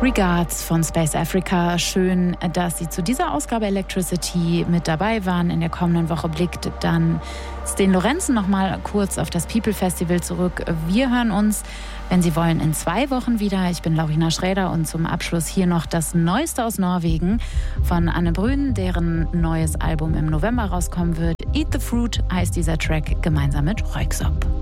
Regards von Space Africa. Schön, dass Sie zu dieser Ausgabe Electricity mit dabei waren. In der kommenden Woche blickt dann Sten Lorenzen noch mal kurz auf das People Festival zurück. Wir hören uns, wenn Sie wollen, in 2 Wochen wieder. Ich bin Laurina Schräder und zum Abschluss hier noch das Neueste aus Norwegen von Anne Brün, deren neues Album im November rauskommen wird. Eat the Fruit heißt dieser Track, gemeinsam mit Röyksopp.